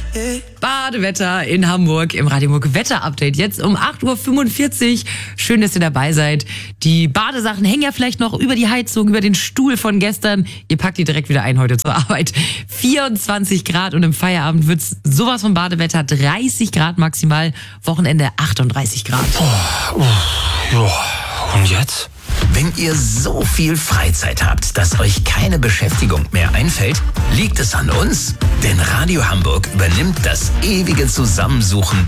Badewetter in Hamburg im Radio Hamburg Wetter-Update. Jetzt um 8.45 Uhr. Schön, dass ihr dabei seid. Die Badesachen hängen ja vielleicht noch über die Heizung, über den Stuhl von gestern. Ihr packt die direkt wieder ein heute zur Arbeit. 24 Grad und im Feierabend wird's sowas von Badewetter. 30 Grad maximal. Wochenende 38 Grad. Und jetzt? Wenn ihr so viel Freizeit habt, dass euch keine Beschäftigung mehr einfällt, liegt es an uns. Denn Radio Hamburg übernimmt das ewige Zusammensuchen